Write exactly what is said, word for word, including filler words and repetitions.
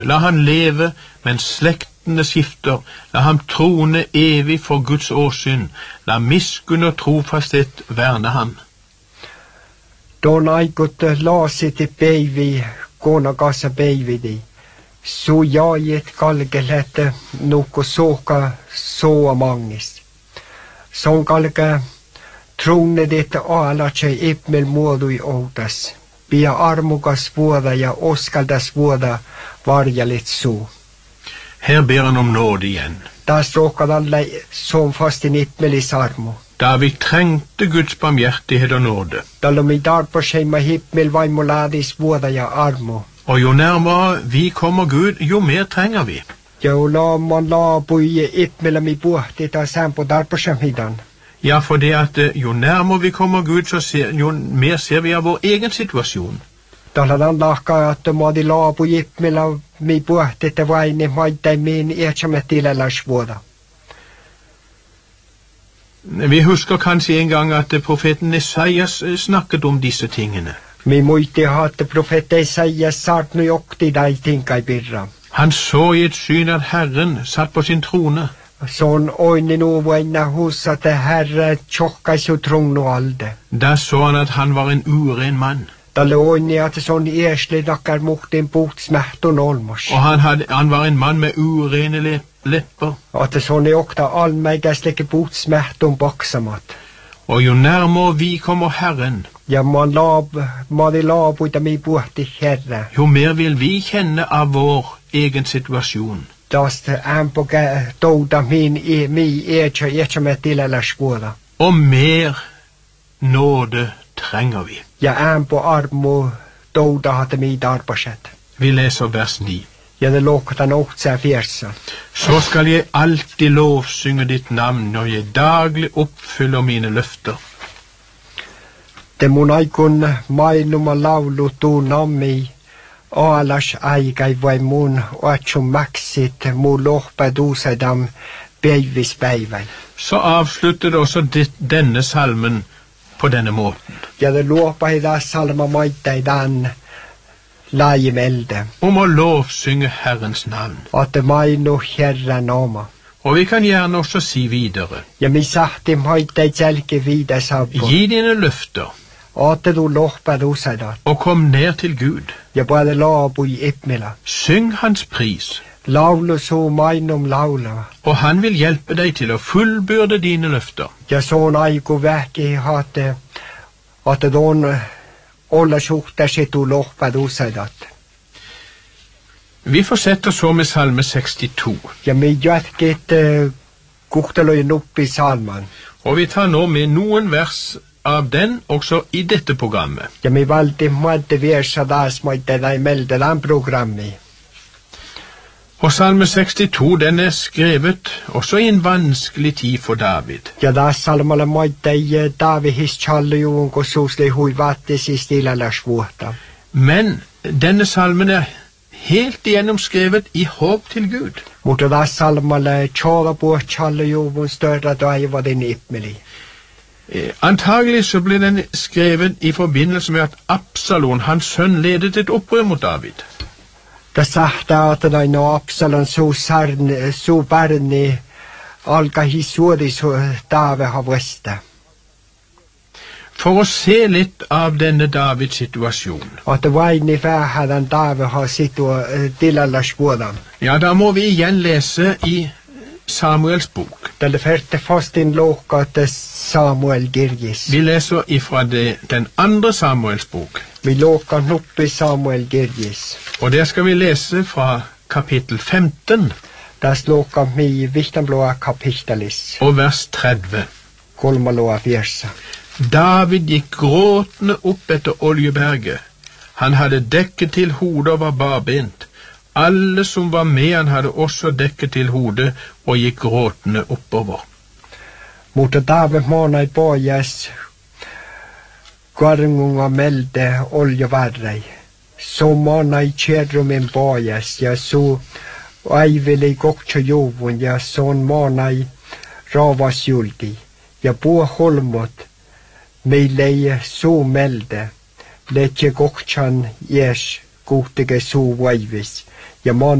La han leve mens slektene skifter, la ham trone evig for Guds åsyn, la miskunn og trofasthet verne ham. Don aikut laasiti päivi, kona kanssa päividi. Su jaajit kalgelet nukku suuka soa mangis. Son kalge trone ditt alatse ippmel muodui outas. Pia armukas vuoda ja oskaldas vuoda varjalit suu. Her ber han om nåde igjen. Taas råkad alle som fastin ippmelis armu. David trengte Guds barmhjertighet og nåde. Tallomi darpo seima hippmel vaimuladis vuoda ja armu. Og jo nærmere vi kommer Gud, jo mer trenger vi. Jo la man la bui ippmelami puhti ta sampo darpo semidan. Ja, for det at jo nærmere vi kommer Gud, så ser, jo mer ser vi av vår egen situasjon. Taladan lahka, että maadi la bui ippmelami puhti te vaini maittai min ietsamettilelas vuoda. Vi husker kanskje en gang at profeten Esaias snakket om disse tingene. Mi muisti haatte profeetta Esaias saartnu jokti dai tinkai birra. Han så i et syn at Herren satt på sin trone. Son oini nu vaina husa te herre tjokkaisu trungnu alde. Da så han at han var en uren mann. Dalle oini at son ersli nakkar muhtin puutsmähtun olmos. Og han, had, han var en mann med urene le, lepper. At son jokta almeikäslike puutsmähtun baksamat. Og jo nærmere vi kommer Herren, ja man lab, maadi laabuita mi puhti herre. Jo mer vil vi kjenne av vår egen situasjon. Tästä ämpokä touda min i mi eetsä eetsämme tileläs vuoda. Og mer nåde trenger vi. Ja ämpo armu touda hatte mi darpaset. Vi leser vers ni. Ja det låktan åtsä fjersa. Så skal jeg alltid lovsynge ditt navn når jeg daglig oppfyller mine løfter. Te mun aikun mainuma laulu tuu nammi. Alas aikai vai mun oatsum maksit mu lohpedusedam päivispäivän. Så avsluttet også dit, denne salmen på denne måten. Ja det luopai taas salma maittai dan laajimelde. Om å lovsynge Herrens navn. At mainu herran oma. Og vi kan gjerne også si videre. Ja mi sahti maittai tjälke vidä sabbo. Gi dine løfter. Ate du lohpedusedat. Og kom ned til Gud. Ja både laabu i ippmela. Syng hans pris. Laulu su mainum laula. Og han vil hjelpe deg til å fullbyrde dine løfter. Ja sån aiku vähki hate, at don olla suhtasi tu lohpedusedat. Vi fortsetter så med salme sekstito. Ja mi jätkit uh, kuhteloi nuppi salman. Og vi tar nå med noen vers av den også i dette programmet. Ja mi valti muadde viersa taas moitte tai melde den programmi. Og salme sekstito, den er skrevet også i en vanskelig tid for David. Ja taas salmalle moitte i Davidis challujuun, kun suusli hui vattis i stilalas vuotta. Men denne salmen er helt igjennom skrevet i håp til Gud. Mutta taas salmalle tjåla puot challujuun større toivadin ippmeli. Eh, antagelig så ble den skrevet i forbindelse med at Absalon, hans sønn, ledet et opprør mot David. Det sahta at det no Absalon så sarni, så barni alka hisuodi så David har veste. For å se litt av denne Davids situasjon. At det vaini vähäden David har situa tilallas vuodan. Ja, da må vi igjen lese i Samuels bok. Tälle ferte fastin lohkat Samuel kirjis. Vi leser ifra det, den andre Samuels bok. Vi lohkan nuppi Samuel kirjis. Og der skal vi lese fra kapittel femten. Das lohkan mi vihtanblåa kapittelis. Og vers tretti. Kolmaloa fjersa. David gikk gråtende opp etter Oljeberget. Han hadde dekket til hodet og var barbent. Alle som var med han hadde også dekket til hodet og gikk gråtende oppover. Mutta David månai pojas karngunga melde oljevarrei. Så månai kjerrumin pojas ja så aiveli kokcho juvun ja son månai ravasjulti. Ja puo holmot meille så melde letje kokchan jes kuhtige suu vaivis. ja mon